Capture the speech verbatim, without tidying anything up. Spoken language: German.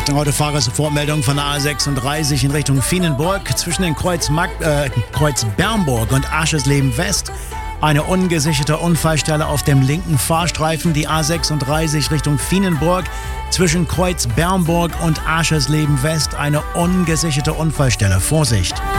Achtung, Autofahrer, Sofortmeldung von der A sechsunddreißig in Richtung Vienenburg. Zwischen den Kreuz, Mag äh, Kreuz Bernburg und Aschersleben West eine ungesicherte Unfallstelle auf dem linken Fahrstreifen. Die A sechsunddreißig Richtung Vienenburg. Zwischen Kreuz Bernburg und Aschersleben West eine ungesicherte Unfallstelle. Vorsicht!